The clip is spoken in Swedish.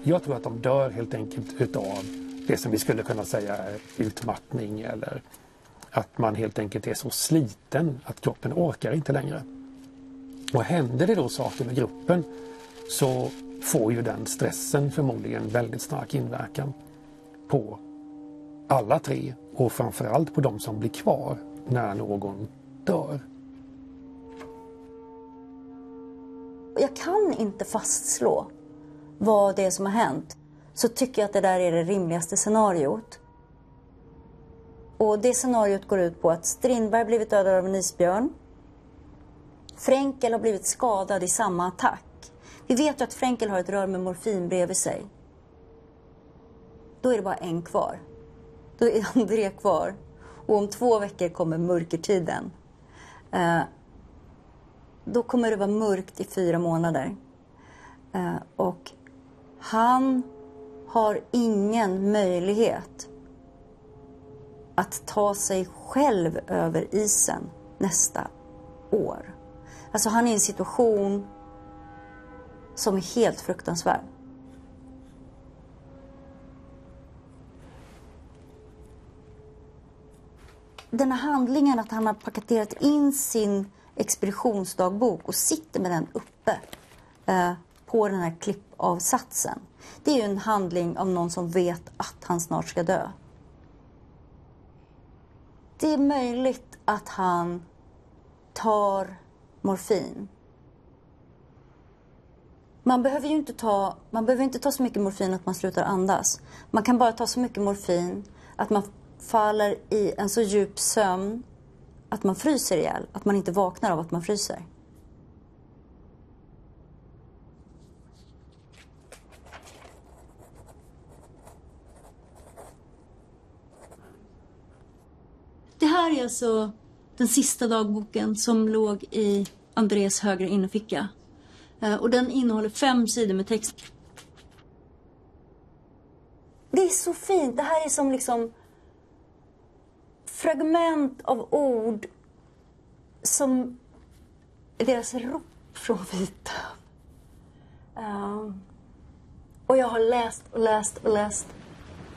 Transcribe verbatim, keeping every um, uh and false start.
Jag tror att de dör helt enkelt utav det som vi skulle kunna säga är utmattning, eller att man helt enkelt är så sliten att kroppen orkar inte längre. Och händer det då saker med gruppen så får ju den stressen förmodligen väldigt stark inverkan på alla tre, och framförallt på de som blir kvar när någon dör. Jag kan inte fastslå vad det är som har hänt. Så tycker jag att det där är det rimligaste scenariot. Och det scenariot går ut på att Strindberg blivit dödad av en isbjörn. Fränkel har blivit skadad i samma attack. Vi vet ju att Fränkel har ett rör med morfin bredvid sig. Då är det bara en kvar. Då är André kvar. Och om två veckor kommer mörkertiden. Eh, då kommer det vara mörkt i fyra månader. Eh, och han har ingen möjlighet att ta sig själv över isen nästa år. Alltså han är i en situation som är helt fruktansvärd. Den här handlingen att han har paketerat in sin expeditionsdagbok och sitter med den uppe eh, på den här klippavsatsen. Det är ju en handling av någon som vet att han snart ska dö. Det är möjligt att han tar morfin. Man behöver ju inte ta, man behöver inte ta så mycket morfin att man slutar andas. Man kan bara ta så mycket morfin att man faller i en så djup sömn att man fryser ihjäl. Att man inte vaknar av att man fryser. Det här är alltså den sista dagboken som låg i Andrés högra innerficka. Och den innehåller fem sidor med text. Det är så fint. Det här är som liksom fragment av ord som är deras rop från vita. Um, och jag har läst och läst och läst